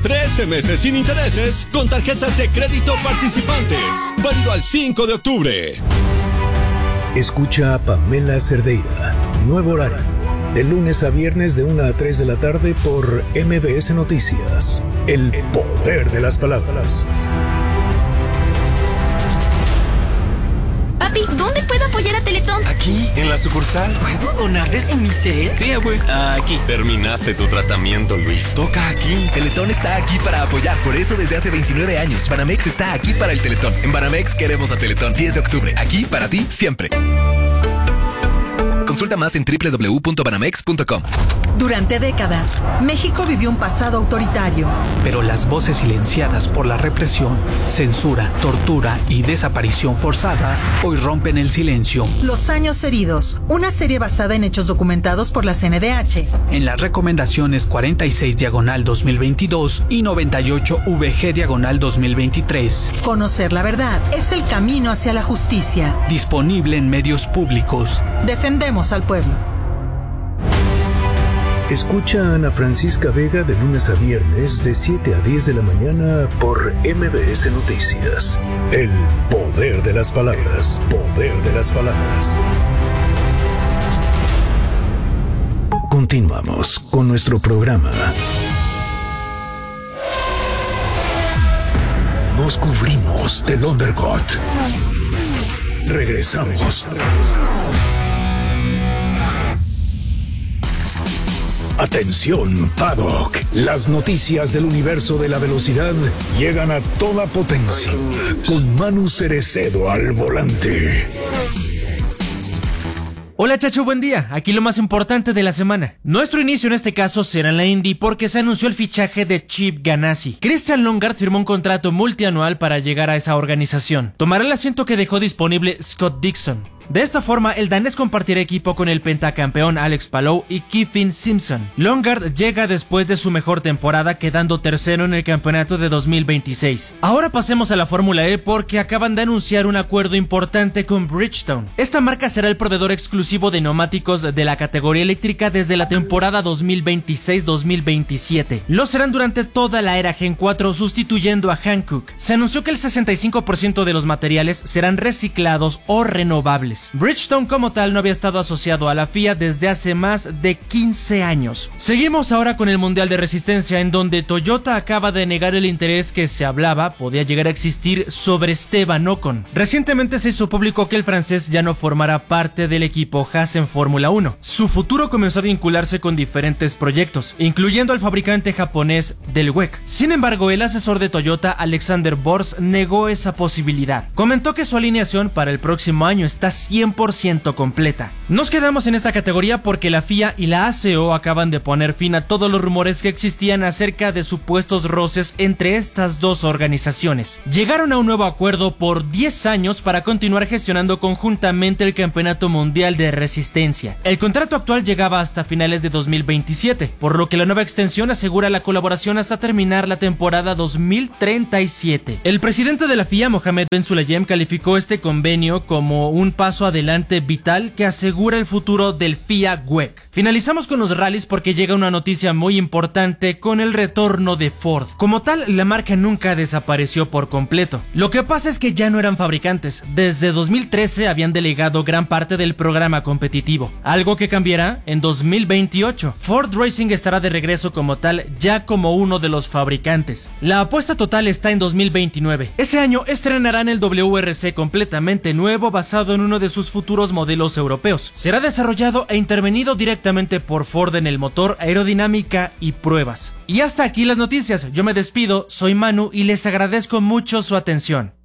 13 meses sin intereses con tarjetas de crédito participantes. Válido al 5 de octubre. Escucha a Pamela Cerdeira. Nuevo horario. De lunes a viernes de 1 a 3 de la tarde por MBS Noticias. El poder de las palabras. Papi, ¿dónde puedo apoyar a Teletón? Aquí, en la sucursal. ¿Puedo donarles en mi cel? Sí, güey. Aquí. Terminaste tu tratamiento, Luis. Toca aquí. Teletón está aquí para apoyar. Por eso desde hace 29 años. Banamex está aquí para el Teletón. En Banamex queremos a Teletón. 10 de octubre. Aquí para ti, siempre. Consulta más en www.banamex.com. Durante décadas, México vivió un pasado autoritario. Pero las voces silenciadas por la represión, censura, tortura y desaparición forzada hoy rompen el silencio. Los años heridos, una serie basada en hechos documentados por la CNDH. En las recomendaciones 46/2022 y 98/VG/2023. Conocer la verdad es el camino hacia la justicia. Disponible en medios públicos. Defendemos al pueblo. Escucha a Ana Francisca Vega de lunes a viernes de 7 a 10 de la mañana por MBS Noticias. El poder de las palabras. Poder de las palabras. Continuamos con nuestro programa. Nos cubrimos del undercut. Regresamos. Atención, Paddock. Las noticias del universo de la velocidad llegan a toda potencia. Con Manu Cerecedo al volante. Hola Chacho, buen día. Aquí lo más importante de la semana. Nuestro inicio en este caso será en la Indy porque se anunció el fichaje de Chip Ganassi. Christian Lundgaard firmó un contrato multianual para llegar a esa organización. Tomará el asiento que dejó disponible Scott Dixon. De esta forma, el danés compartirá equipo con el pentacampeón Alex Palou y Kyffin Simpson. Lundgaard llega después de su mejor temporada, quedando tercero en el campeonato de 2026. Ahora pasemos a la Fórmula E porque acaban de anunciar un acuerdo importante con Bridgestone. Esta marca será el proveedor exclusivo de neumáticos de la categoría eléctrica desde la temporada 2026-2027. Lo serán durante toda la era Gen 4, sustituyendo a Hankook. Se anunció que el 65% de los materiales serán reciclados o renovables. Bridgestone como tal no había estado asociado a la FIA desde hace más de 15 años. Seguimos ahora con el Mundial de Resistencia, en donde Toyota acaba de negar el interés que se hablaba podía llegar a existir sobre Esteban Ocon. Recientemente se hizo público que el francés ya no formará parte del equipo Haas en Fórmula 1. Su futuro comenzó a vincularse con diferentes proyectos, incluyendo al fabricante japonés del WEC. Sin embargo, el asesor de Toyota, Alexander Bors, negó esa posibilidad. Comentó que su alineación para el próximo año está 100% completa. Nos quedamos en esta categoría porque la FIA y la ACO acaban de poner fin a todos los rumores que existían acerca de supuestos roces entre estas dos organizaciones. Llegaron a un nuevo acuerdo por 10 años para continuar gestionando conjuntamente el Campeonato Mundial de Resistencia. El contrato actual llegaba hasta finales de 2027, por lo que la nueva extensión asegura la colaboración hasta terminar la temporada 2037. El presidente de la FIA, Mohamed Ben Sulayem, calificó este convenio como un paso adelante vital que asegura el futuro del FIA WEC. Finalizamos con los rallies porque llega una noticia muy importante con el retorno de Ford. Como tal, la marca nunca desapareció por completo. Lo que pasa es que ya no eran fabricantes. Desde 2013 habían delegado gran parte del programa competitivo, algo que cambiará en 2028. Ford Racing estará de regreso como tal, ya como uno de los fabricantes. La apuesta total está en 2029. Ese año estrenarán el WRC completamente nuevo basado en uno de sus futuros modelos europeos. Será desarrollado e intervenido directamente por Ford en el motor, aerodinámica y pruebas. Y hasta aquí las noticias. Yo me despido, soy Manu y les agradezco mucho su atención.